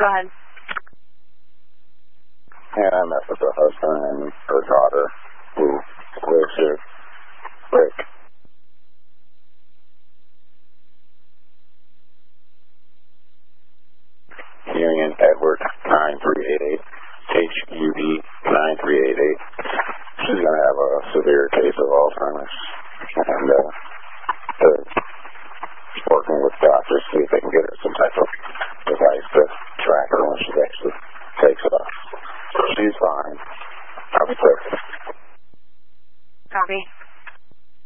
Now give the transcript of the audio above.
Go ahead. And I met with the husband and her daughter who lives here. Rick. Union Edward 9388. HUD 9388. She's going to have a severe case of Alzheimer's. And they're working with doctors to see if they can get her some type of